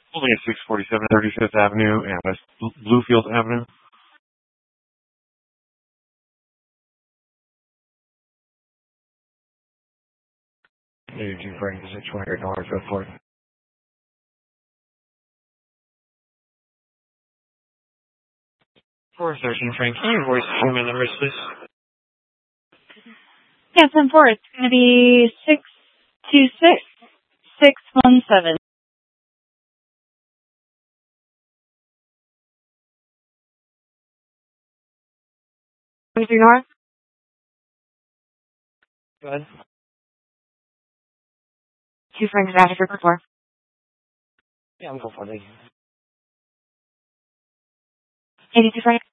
Holding at 647 35th Avenue and West Bluefield Avenue. 82 Frank is at $28 go for it. 413 Frank, can you voice payment numbers, please? Yeah, 10-4. It's going to be 626617. North. Go ahead. 2 Frank is out for report 4. Yeah, I'm going for it. 82 Frank.